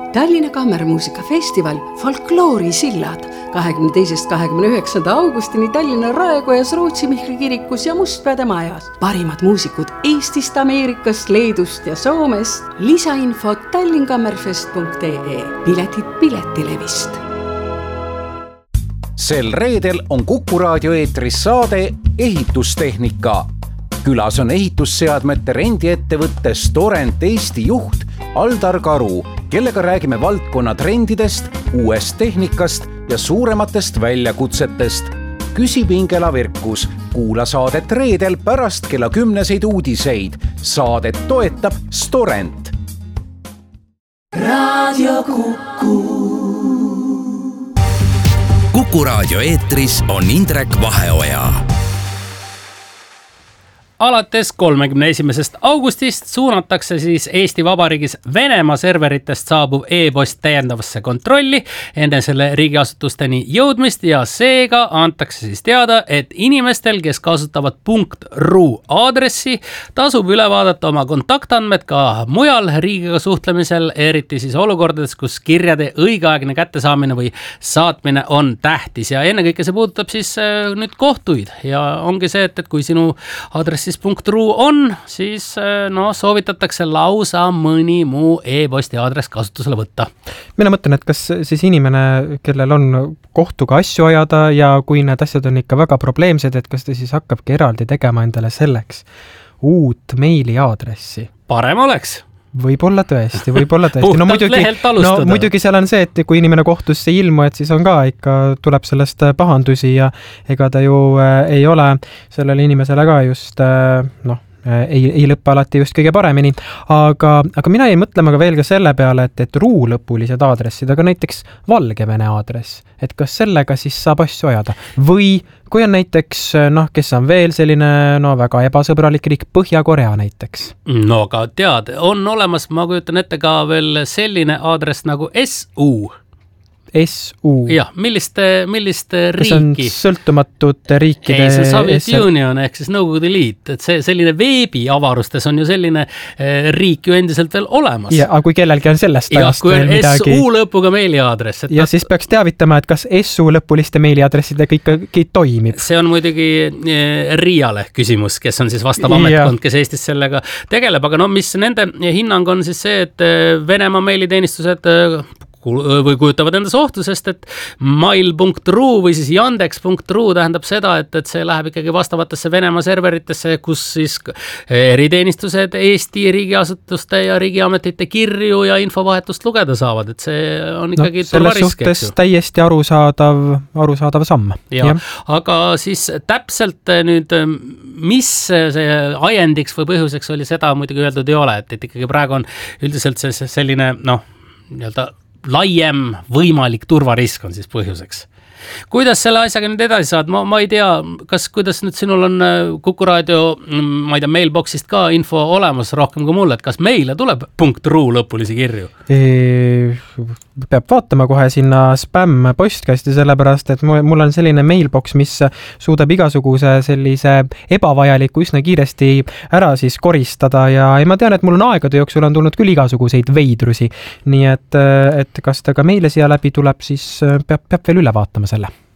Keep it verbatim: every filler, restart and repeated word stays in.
Tallinna Kammermuusikafestival Folkloori sillad kahekümne teisest kahekümne üheksanda augustini Tallinna Raekojas, Rootsi Mihkli kirikus ja Mustpeade majas. Parimad muusikud Eestist, Ameerikast, Leedust ja Soomest. Lisainfot tallinkammerfest punkt ee. Piletid Piletilevist. Sel reedel on Kuku raadio eetris saade Ehitustehnika. Külas on ehitusseadmete rendiettevõtte Storent Eesti juht Aldar Karu, kellega räägime valdkonna trendidest, uuest tehnikast ja suurematest väljakutsetest. Küsi Pingela Virkus, kuula saadet reedel pärast kella kümneseid uudiseid. Saadet toetab Storent. Raadio Kuku. Kuku raadio eetris on Indrek Vaheoja. Alates kolmekümne esimesest augustist suunatakse siis Eesti Vabariigis Venemaa serveritest saabuv e-post täiendavasse kontrolli enne selle riigiasutusteni jõudmist ja seega antakse siis teada, et inimestel, kes kasutavad .ru aadressi, tasub üle vaadata oma kontaktandmed ka mujal riigiga suhtlemisel, eriti siis olukordades, kus kirjade õigeaegne kättesaamine või saatmine on tähtis ja ennekõike see puudutab siis nüüd kohtuid ja ongi see, et, et kui sinu aadressi siis .ru on, siis no, soovitatakse lausa mõni muu e-posti aadress kasutusele võtta. Mina mõtlen, et kas siis inimene, kellel on kohtuga asju ajada ja kui need asjad on ikka väga probleemsed, et kas ta siis hakkabki eraldi tegema endale selleks uut meili aadressi? Parem oleks. Võib-olla tõesti, võib-olla tõesti. No muidugi, no muidugi seal on see, et kui inimene kohtusse ilmu, et siis on ka ikka tuleb sellest pahandusi ja ega ta ju äh, ei ole sellele inimesele ka just äh, noh, ei, ei lõppe alati just kõige paremini, aga, aga mina ei mõtlema ka veel ka selle peale, et, et ruu lõpulised aadressid, aga näiteks Valgevene aadress, et kas sellega siis saab asju ajada või kui on näiteks, noh, kes on veel selline, no väga ebasõbralik riik, Põhja-Korea näiteks. No aga tead, on olemas, ma kujutan ette ka veel selline aadress nagu S U. S U. Jah, milliste, milliste riiki? See on sõltumatute riikide... Ei, see on Soviet S... Union ehk siis Nõukogude Liit. Et see, selline veebiavarustes on ju selline eh, riik ju endiselt veel olemas. Ja, aga kui kellelgi on sellest ja, ajast kui on midagi... S U lõpuga meiliaadress. Ja ta... siis peaks teavitama, et kas S U lõpuliste meiliaadressidega ikkagi toimib. See on muidugi eh, Riiale küsimus, kes on siis vastav ametkond, kes Eestis sellega tegeleb. Aga no, mis nende hinnang on siis see, et Venemaa meiliteenistused või kujutavad endas ohtu, sest et mail.ru või siis Yandex.ru tähendab seda, et, et see läheb ikkagi vastavatesse Venemaa serveritesse, kus siis eriteenistused Eesti riigiasutuste ja riigiametite kirju ja infovahetust lugeda saavad, et see on ikkagi no, selles suhtes täiesti arusaadav, arusaadav samm. Ja, ja. Aga siis täpselt nüüd, mis see ajendiks või põhjuseks oli, seda muidugi öeldud ei ole, et, et ikkagi praegu on üldiselt see selline, noh, nii-öelda laiem võimalik turvarisk on siis põhjuseks. Kuidas selle asjaga nüüd edasi saad? Ma, ma ei tea, kas kuidas nüüd sinul on Kuku raadio, ma ei tea, mailboxist ka info olemas rohkem kui mulle, et kas meile tuleb .ru lõpulisi kirju? E, peab vaatama kohe sinna spämm postkasti, sellepärast, et mul on selline mailbox, mis suudab igasuguse sellise ebavajaliku üsna kiiresti ära siis koristada ja ma tean, et mul on aegade jooksul on tulnud küll igasuguseid veidrusi. Nii et, et kas ta ka meile siia läbi tuleb, siis peab, peab veel üle vaatama selle.